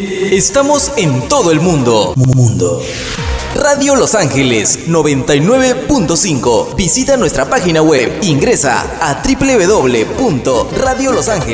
Estamos en todo el mundo. Radio Los Ángeles 99.5. Visita nuestra página web. Ingresa a www.radiolosangeles.com.